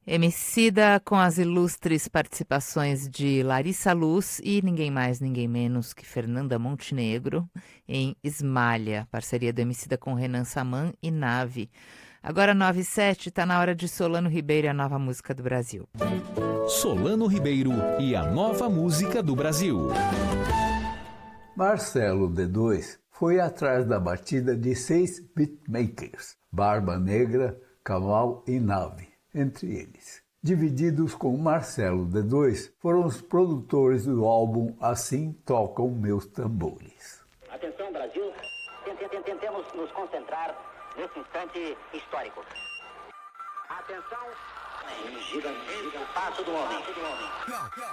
Emicida com as ilustres participações de Larissa Luz e ninguém mais, ninguém menos que Fernanda Montenegro em Esmalha, parceria do Emicida com Renan Saman e Nave. Agora 9h07, tá na hora de Solano Ribeiro, a nova música do Brasil. Solano Ribeiro e a nova música do Brasil. Marcelo D2 foi atrás da batida de 6 beatmakers, Barba Negra, Kamal e Nave, entre eles. Divididos com Marcelo D2, foram os produtores do álbum Assim Tocam Meus Tambores. Atenção, Brasil, tentemos nos concentrar nesse instante histórico. Atenção, gigantesco passo do homem.